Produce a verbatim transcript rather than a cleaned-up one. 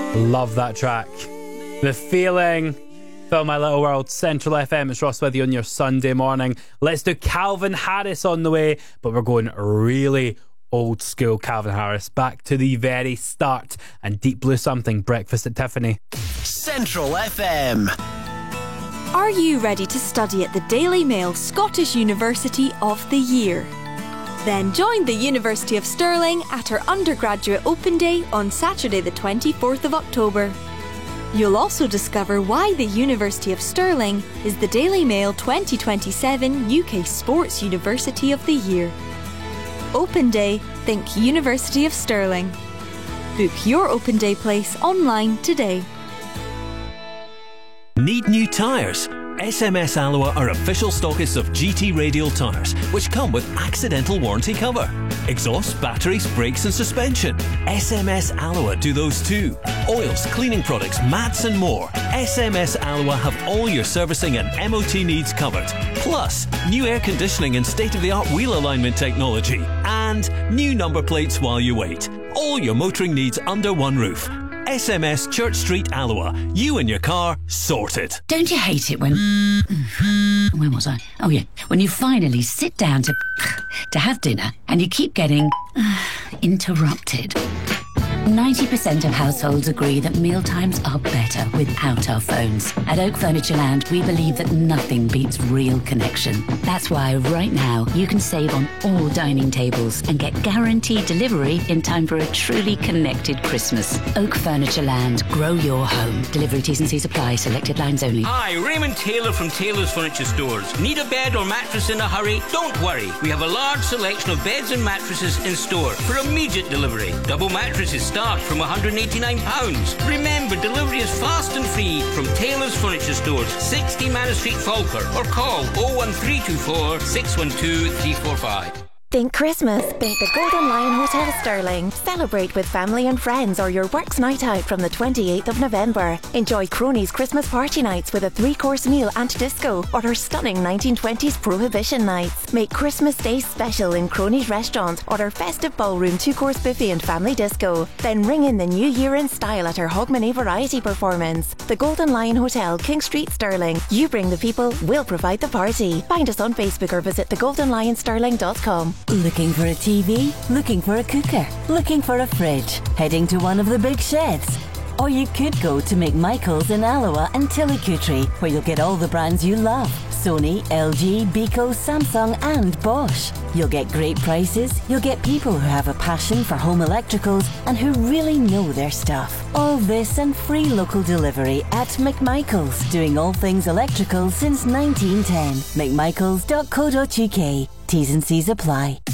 Love that track. The Feeling. Fill My Little World, Central F M. It's Ross with you on your Sunday morning. Let's do Calvin Harris on the way, but we're going really old school Calvin Harris, back to the very start, and Deep Blue Something, Breakfast at Tiffany. Central F M. Are you ready to study at the Daily Mail Scottish University of the Year? Then join the University of Stirling at our undergraduate open day on Saturday the twenty-fourth of October. You'll also discover why the University of Stirling is the Daily Mail twenty twenty-seven U K Sports University of the Year. Open Day, think University of Stirling. Book your open day place online today. Need new tyres? S M S Alloa are official stockists of G T Radial tyres, which come with accidental warranty cover. Exhaust, batteries, brakes and suspension. S M S Alloa do those too. Oils, cleaning products, mats and more. S M S Alloa have all your servicing and M O T needs covered. Plus, new air conditioning and state-of-the-art wheel alignment technology. And new number plates while you wait. All your motoring needs under one roof. S M S Church Street, Alloa. You and your car sorted. Don't you hate it when... Where was I? Oh yeah. When you finally sit down to... to have dinner and you keep getting... interrupted. ninety percent of households agree that mealtimes are better without our phones. At Oak Furniture Land, we believe that nothing beats real connection. That's why right now you can save on all dining tables and get guaranteed delivery in time for a truly connected Christmas. Oak Furniture Land. Grow your home. Delivery T's and C's apply. Selected lines only. Hi, Raymond Taylor from Taylor's Furniture Stores. Need a bed or mattress in a hurry? Don't worry. We have a large selection of beds and mattresses in store for immediate delivery. Double mattresses start from one hundred eighty-nine pounds. Remember, delivery is fast and free from Taylor's Furniture Stores, sixty Manor Street, Falkirk, or call oh one three two four, six one two, three four five. Think Christmas, think the Golden Lion Hotel Stirling. Celebrate with family and friends or your works night out from the twenty-eighth of November. Enjoy Cronies Christmas party nights with a three-course meal and disco, or our stunning nineteen twenties Prohibition nights. Make Christmas Day special in Cronies Restaurant or our festive ballroom two-course buffet and family disco. Then ring in the new year in style at our Hogmanay variety performance. The Golden Lion Hotel, King Street, Stirling. You bring the people, we'll provide the party. Find us on Facebook or visit the golden lion stirling dot com. Looking for a T V? Looking for a cooker? Looking for a fridge? Heading to one of the big sheds? Or you could go to McMichael's in Alloa and Tillicoultry, where you'll get all the brands you love. Sony, L G, Beko, Samsung and Bosch. You'll get great prices, you'll get people who have a passion for home electricals and who really know their stuff. All this and free local delivery at McMichael's, doing all things electrical since nineteen ten. mcmichaels dot co dot uk. T's and C's apply.